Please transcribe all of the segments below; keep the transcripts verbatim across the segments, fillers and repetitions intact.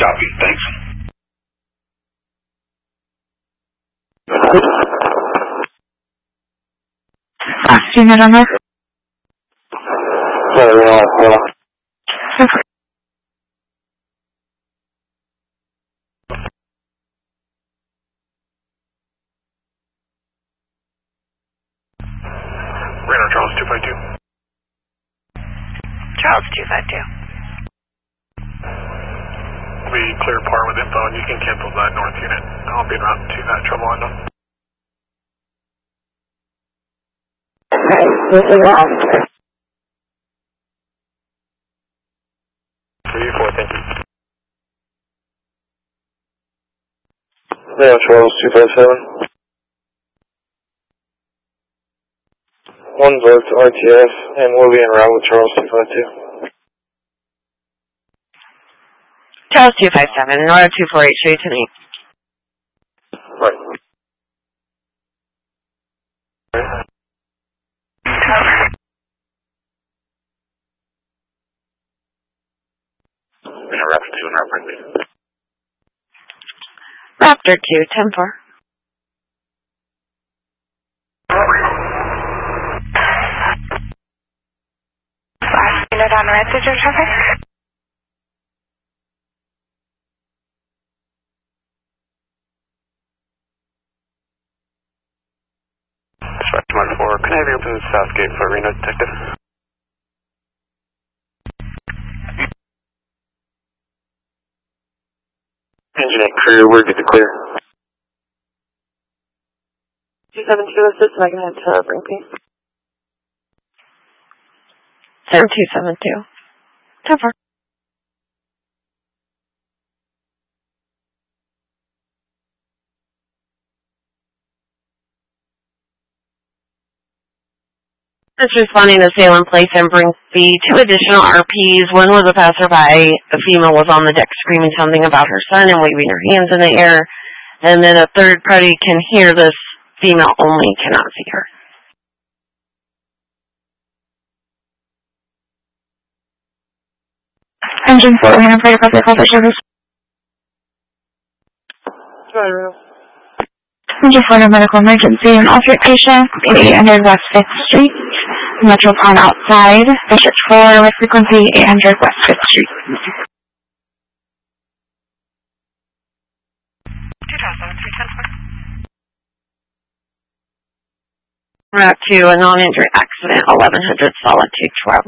Copy. Thanks. Last unit on there. Sorry, we're on. Hold on. Reno, Charles two five two. Charles two five two. We clear par with info and you can cancel that north unit. I'll be en route to that trouble window. three four, thank you. Yeah, Charles two five seven. One's R T F, and we'll be en route with Charles two five two. Charles two five seven, in order two four eight, show you to me. Right. We're in Raptor two and Raptor three. Raptor two, ten four. Last unit on red, did your traffic? Dispatch one four, can I have you open the south gate for Reno, detective? Engine and crew, we're good to clear. two seven two, assist, I can head to Bring Peace. seven two seven two. ten four. It's responding to Salem Place and Bring B. Two additional R Ps. One was a passerby. A female was on the deck screaming something about her son and waving her hands in the air. And then a third party can hear this. Female only cannot see her. Engine four, we're going to play across the call for service. Sorry, Reno. Engine four, no medical emergency. An alternate patient, eight hundred West fifth Street. Metro Pond outside. District four with frequency eight hundred West fifth Street. two thousand three ten four. Route two, a non-injury accident, eleven hundred Solitude twelve.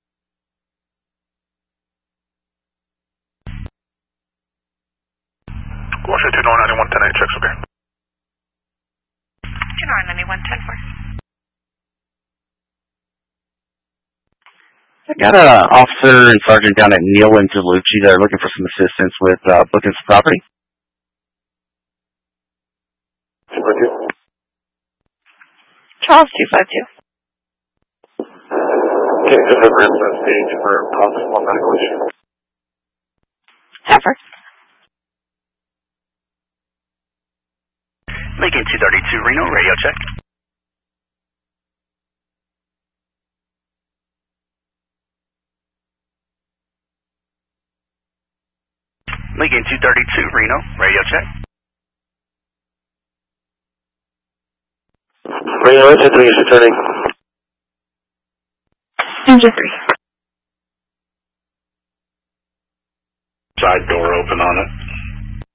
Washington two nine nine one ten eight, checks okay. two nine nine one ten four. I got an officer and sergeant down at Neal and Delucci that are looking for some assistance with uh, booking some property. two five two. Charles two five two. Okay, just have ran that stage for possible medical issue. Heifer. Lincoln two thirty-two, Reno, radio check. Lincoln two thirty-two, Reno, radio check. Reno, engine three is returning. Engine three. Side door open on it.